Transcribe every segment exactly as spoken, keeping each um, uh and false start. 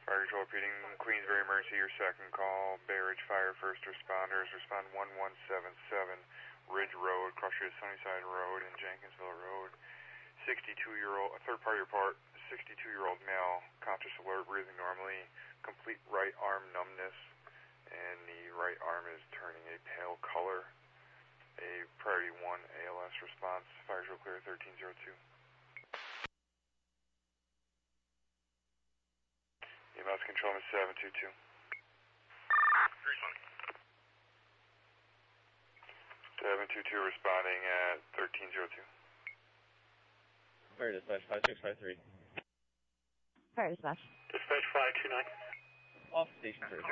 Fire control repeating, Queensbury emergency, your second call. Bay Ridge Fire first responders, respond one one seven seven, Ridge Road, Crusher Sunnyside Road and Jenkinsville Road. sixty-two-year-old, a third-party report, sixty-two-year-old male, conscious alert, breathing normally, complete right arm numbness, and the right arm is turning a pale color. A priority one A L S response, fire control clear thirteen oh two. E M S control is seven two two. seven two two responding at thirteen oh two. Fire dispatch five six five three. Fire dispatch. Dispatch five two nine. Off station three.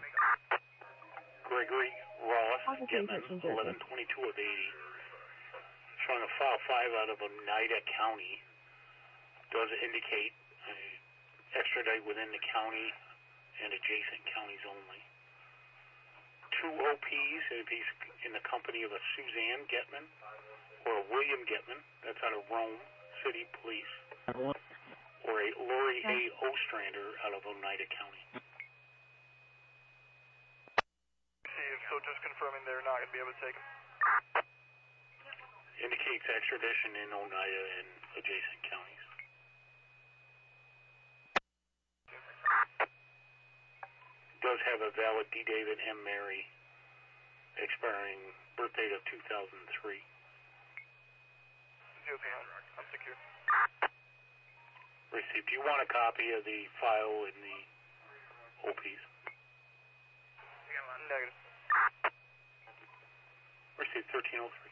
Gregory Ross, Getman, eleven twenty-two of eighty. Showing a file five out of Oneida County. Does indicate uh, extradite within the county and adjacent counties only. Two O Ps, if he's in the company of a Suzanne Getman or a William Getman, that's out of Rome City Police, or a Lori A. Ostrander out of Oneida County. So just confirming they're not going to be able to take him. Indicates extradition in Oneida and adjacent counties. Does have a valid D. David M. Mary, expiring birth date of two thousand three. I'm secure. Received. Do you want a copy of the file in the O Ps? Negative. Received thirteen oh three.